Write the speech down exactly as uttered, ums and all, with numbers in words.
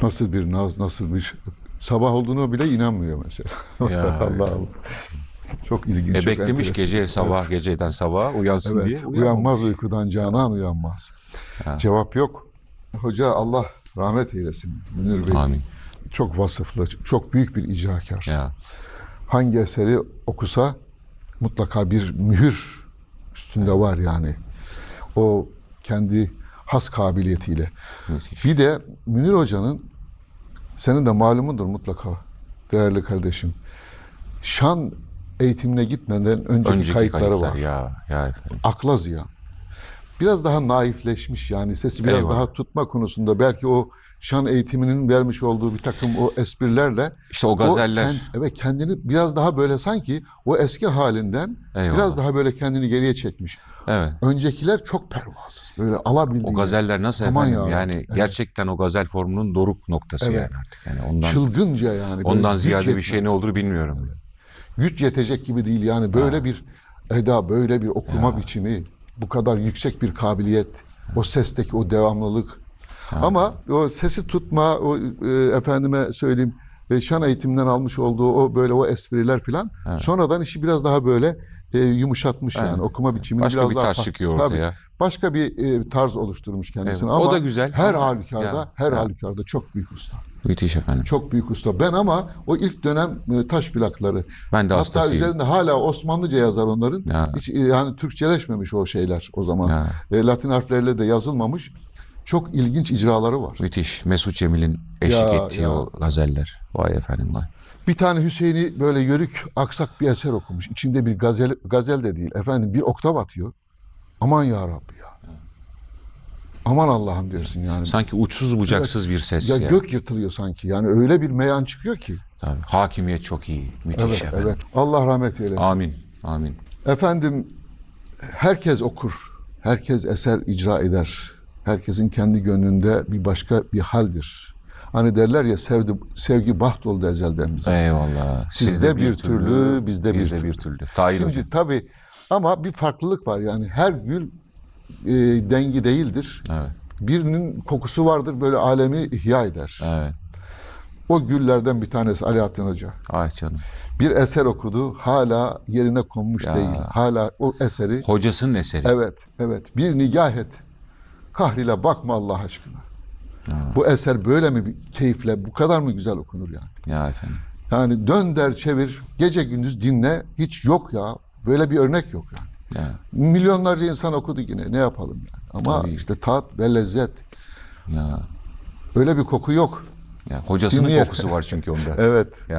Nasıl bir naz, nasıl bir sabah olduğunu bile inanmıyor mesela. Ya, Allah Allah. Çok ilginç. E çok beklemiş enteresan. gece sabah, Evet. geceden sabaha uyansın Evet, diye. uyanmaz Uyanmamış. uykudan canan uyanmaz. Ha. Cevap yok. Hoca Allah rahmet eylesin. Münir Bey Amin. çok vasıflı, çok büyük bir icrakar. Ya. Hangi eseri okusa mutlaka bir mühür üstünde var yani. O kendi has kabiliyetiyle. Müthiş. Bir de Münir Hoca'nın, senin de malumundur mutlaka değerli kardeşim, şan eğitimine gitmeden önceki, Önceki kayıtları kayıtlar var. ya. Ya efendim. Akla ziyan. Biraz daha naifleşmiş yani, sesi biraz Eyvallah. daha tutma konusunda belki o şan eğitiminin vermiş olduğu bir takım o esprilerle İşte o gazeller. kend- evet, kendini biraz daha böyle sanki o eski halinden Eyvallah. biraz daha böyle kendini geriye çekmiş. Evet. Öncekiler çok pervasız. Böyle alabildiği. O gazeller nasıl Aman efendim? ya Yani Rabbi, evet. gerçekten o gazel formunun doruk noktası Evet. yani artık. Yani ondan Çılgınca yani. Böyle ondan güç ziyade bir yetmez. şey ne olur bilmiyorum. Güç yetecek gibi değil yani, böyle Ha. bir eda, böyle bir okuma Ya. biçimi, bu kadar yüksek bir kabiliyet, o sesteki o devamlılık. Ama o sesi tutma, o e, efendime söyleyeyim, e, şan eğitiminden almış olduğu o böyle o espriler filan, sonradan işi biraz daha böyle e, yumuşatmış yani, Evet. okuma biçimini Başka biraz bir daha tarz fa- çıkıyor tabii, ortaya. başka bir e, tarz oluşturmuş kendisine. Evet. O Ama da güzel her ama- halükarda, Ya, her ya. halükarda çok büyük usta. Müthiş efendim. Çok büyük usta. Ben ama o ilk dönem e, taş plakları. Ben de Hatta hastasıyım. üzerinde hala Osmanlıca yazar onların. Ya. Hiç e, yani Türkçeleşmemiş o şeyler o zaman. Ya. E, Latin harflerle de yazılmamış. Çok ilginç icraları var. Müthiş. Mesut Cemil'in eşlik Ya, ettiği ya. o gazeller. Vay efendim vay. Bir tane Hüseyin'i böyle yörük aksak bir eser okumuş. İçinde bir gazel, gazel de değil. Efendim bir oktav atıyor. Aman ya Rabbi ya. Aman Allah'ım diyorsun yani. Sanki uçsuz bucaksız bir ses Ya ya. gök yırtılıyor sanki. Yani öyle bir meyan çıkıyor ki. Tabii. Hakimiyet çok iyi. Müthiş Evet, efendim. evet. Allah rahmet eylesin. Amin. Amin. Efendim, herkes okur, herkes eser icra eder. Herkesin kendi gönlünde bir başka bir haldir. Hani derler ya, sevdi, sevgi baht oldu ezelden bize. Eyvallah. Sizde bir türlü, bizde bir bizde türlü. bir türlü. Tahir Şimdi hocam. tabii ama bir farklılık var yani, her gül e, dengi değildir. Evet. Birinin kokusu vardır, böyle alemi ihya eder. Evet. O güllerden bir tanesi Alaaddin Hoca. Ay canım. Bir eser okudu, hala yerine konmuş Ya. değil. Hala o eseri. Hocasının eseri. Evet, evet. Bir nigah et. Kahrile bakma Allah aşkına. Bu eser böyle mi bir keyifle, bu kadar mı güzel okunur yani? Ya efendim. Yani dön der çevir, gece gündüz dinle, hiç yok ya. Böyle bir örnek yok yani. Ya. Milyonlarca insan okudu yine, ne yapalım yani. Ama Tabii. işte tat ve lezzet, Ya. öyle bir koku yok. Ya hocasının Dinleyelim. kokusu var çünkü onda. Evet.